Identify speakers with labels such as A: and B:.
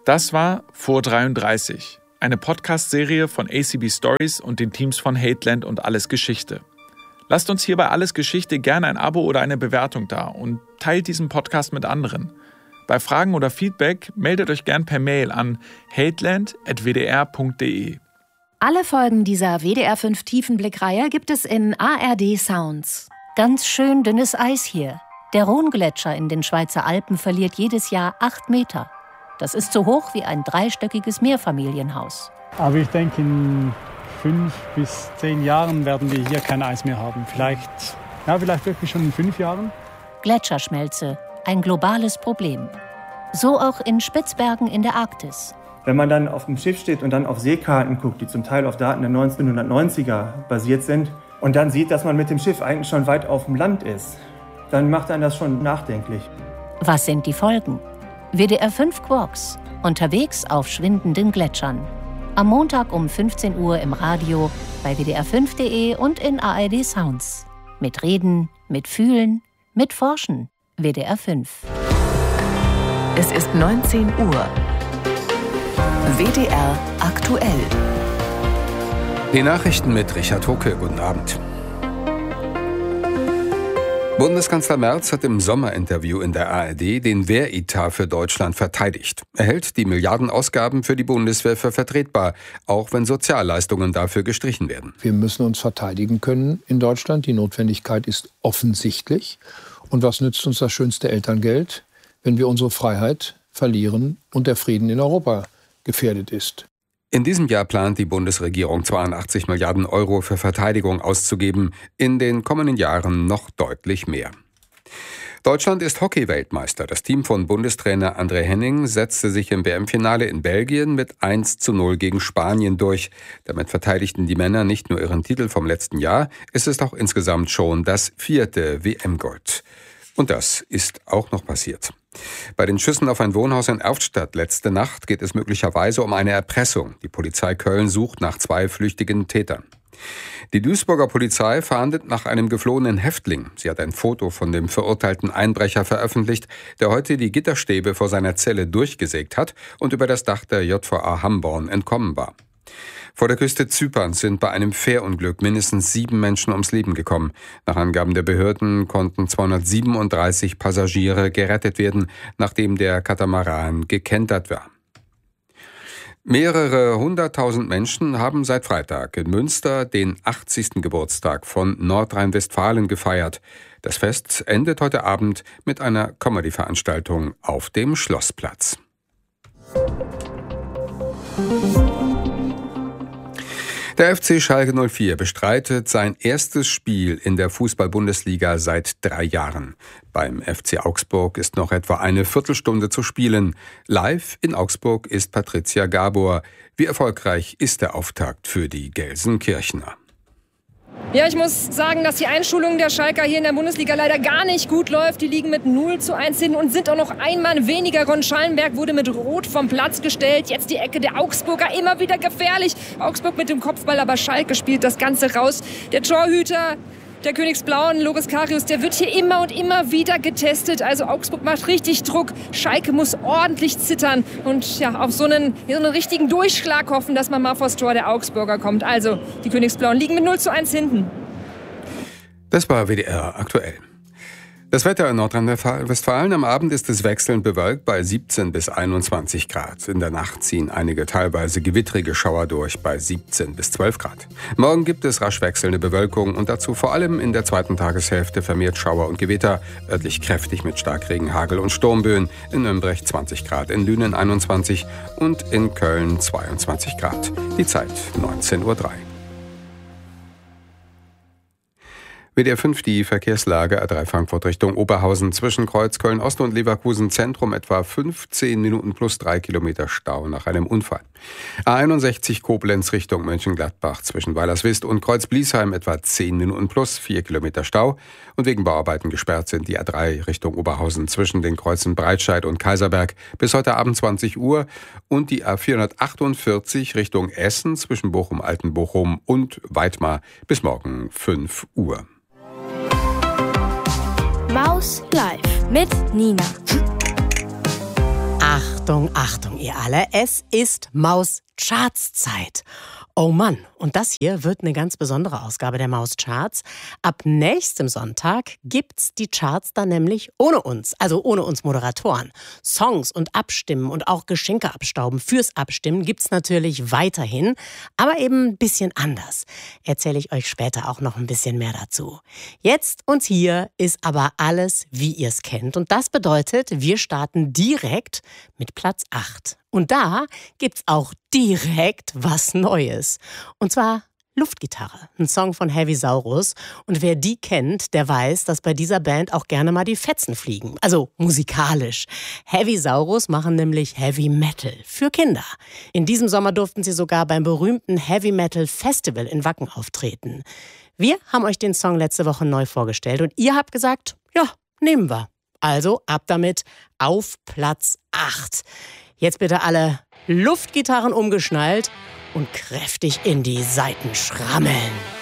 A: Das war Vor 33, eine Podcast-Serie von ACB Stories und den Teams von Hateland und Alles Geschichte. Lasst uns hier bei Alles Geschichte gerne ein Abo oder eine Bewertung da und teilt diesen Podcast mit anderen. Bei Fragen oder Feedback meldet euch gern per Mail an hateland@wdr.de.
B: Alle Folgen dieser WDR 5 Tiefenblick-Reihe gibt es in ARD Sounds. Ganz schön dünnes Eis hier. Der Rhongletscher in den Schweizer Alpen verliert jedes Jahr 8 Meter. Das ist so hoch wie ein 3-stöckiges Mehrfamilienhaus.
C: Aber ich denke, in 5 bis 10 Jahren werden wir hier kein Eis mehr haben. Vielleicht wirklich schon in 5 Jahren.
B: Gletscherschmelze, ein globales Problem. So auch in Spitzbergen in der Arktis.
D: Wenn man dann auf dem Schiff steht und dann auf Seekarten guckt, die zum Teil auf Daten der 1990er basiert sind, und dann sieht, dass man mit dem Schiff eigentlich schon weit auf dem Land ist, dann macht einen das schon nachdenklich.
B: Was sind die Folgen? WDR 5 Quarks, unterwegs auf schwindenden Gletschern. Am Montag um 15 Uhr im Radio, bei wdr5.de und in ARD Sounds. Mit Reden, mit Fühlen, mit Forschen. WDR 5.
E: Es ist 19 Uhr. WDR aktuell.
F: Die Nachrichten mit Richard Hucke. Guten Abend. Bundeskanzler Merz hat im Sommerinterview in der ARD den Wehretat für Deutschland verteidigt. Er hält die Milliardenausgaben für die Bundeswehr für vertretbar, auch wenn Sozialleistungen dafür gestrichen werden.
G: Wir müssen uns verteidigen können in Deutschland. Die Notwendigkeit ist offensichtlich. Und was nützt uns das schönste Elterngeld, wenn wir unsere Freiheit verlieren und der Frieden in Europa gefährdet ist?
F: In diesem Jahr plant die Bundesregierung 82 Milliarden Euro für Verteidigung auszugeben, in den kommenden Jahren noch deutlich mehr. Deutschland ist Hockey-Weltmeister. Das Team von Bundestrainer André Henning setzte sich im WM-Finale in Belgien mit 1:0 gegen Spanien durch. Damit verteidigten die Männer nicht nur ihren Titel vom letzten Jahr, es ist auch insgesamt schon das 4. WM-Gold. Und das ist auch noch passiert. Bei den Schüssen auf ein Wohnhaus in Erftstadt letzte Nacht geht es möglicherweise um eine Erpressung. Die Polizei Köln sucht nach 2 flüchtigen Tätern. Die Duisburger Polizei fahndet nach einem geflohenen Häftling. Sie hat ein Foto von dem verurteilten Einbrecher veröffentlicht, der heute die Gitterstäbe vor seiner Zelle durchgesägt hat und über das Dach der JVA Hamborn entkommen war. Vor der Küste Zyperns sind bei einem Fährunglück mindestens 7 Menschen ums Leben gekommen. Nach Angaben der Behörden konnten 237 Passagiere gerettet werden, nachdem der Katamaran gekentert war. Mehrere 100.000 Menschen haben seit Freitag in Münster den 80. Geburtstag von Nordrhein-Westfalen gefeiert. Das Fest endet heute Abend mit einer Comedy-Veranstaltung auf dem Schlossplatz. Der FC Schalke 04 bestreitet sein erstes Spiel in der Fußball-Bundesliga seit 3 Jahren. Beim FC Augsburg ist noch etwa eine Viertelstunde zu spielen. Live in Augsburg ist Patricia Gabor. Wie erfolgreich ist der Auftakt für die Gelsenkirchener?
H: Ja, ich muss sagen, dass die Einschulung der Schalker hier in der Bundesliga leider gar nicht gut läuft. Die liegen mit 0:1 hinten und sind auch noch ein Mann weniger. Ron Schallenberg wurde mit Rot vom Platz gestellt. Jetzt die Ecke der Augsburger, immer wieder gefährlich. Augsburg mit dem Kopfball, aber Schalke spielt das Ganze raus. Der Torhüter der Königsblauen, Loris Karius, der wird hier immer und immer wieder getestet. Also Augsburg macht richtig Druck. Schalke muss ordentlich zittern und ja, auf so einen richtigen Durchschlag hoffen, dass man mal vors Tor der Augsburger kommt. Also die Königsblauen liegen mit 0:1 hinten.
F: Das war WDR aktuell. Das Wetter in Nordrhein-Westfalen: am Abend ist es wechselnd bewölkt bei 17 bis 21 Grad. In der Nacht ziehen einige teilweise gewittrige Schauer durch bei 17 bis 12 Grad. Morgen gibt es rasch wechselnde Bewölkung und dazu vor allem in der zweiten Tageshälfte vermehrt Schauer und Gewitter, örtlich kräftig mit Starkregen, Hagel und Sturmböen. In Nürnberg 20 Grad, in Lünen 21 und in Köln 22 Grad. Die Zeit 19:03 Uhr. WDR 5, die Verkehrslage: A3 Frankfurt Richtung Oberhausen zwischen Kreuz Köln-Ost und Leverkusen Zentrum etwa 15 Minuten plus 3 Kilometer Stau nach einem Unfall. A61 Koblenz Richtung Mönchengladbach zwischen Weilerswist und Kreuz-Bliesheim etwa 10 Minuten plus 4 Kilometer Stau. Und wegen Bauarbeiten gesperrt sind die A3 Richtung Oberhausen zwischen den Kreuzen Breitscheid und Kaiserberg bis heute Abend 20 Uhr und die A448 Richtung Essen zwischen Bochum-Altenbochum und Weitmar bis morgen 5 Uhr.
I: Maus live mit Nina.
E: Achtung!
I: Achtung, Achtung, ihr alle. Es ist Maus-Charts-Zeit. Oh Mann, und das hier wird eine ganz besondere Ausgabe der Maus-Charts. Ab nächstem Sonntag gibt's die Charts dann nämlich ohne uns, also ohne uns Moderatoren. Songs und Abstimmen und auch Geschenke abstauben fürs Abstimmen gibt's natürlich weiterhin, aber eben ein bisschen anders. Erzähle ich euch später auch noch ein bisschen mehr dazu. Jetzt und hier ist aber alles, wie ihr es kennt. Und das bedeutet, wir starten direkt mit Platz 8. Und da gibt's auch direkt was Neues. Und zwar Luftgitarre, ein Song von Heavy Saurus. Und wer die kennt, der weiß, dass bei dieser Band auch gerne mal die Fetzen fliegen. Also musikalisch. Heavy Saurus machen nämlich Heavy Metal für Kinder. In diesem Sommer durften sie sogar beim berühmten Heavy Metal Festival in Wacken auftreten. Wir haben euch den Song letzte Woche neu vorgestellt und ihr habt gesagt, ja, nehmen wir. Also ab damit auf Platz 8. Jetzt bitte alle Luftgitarren umgeschnallt und kräftig in die Saiten schrammeln.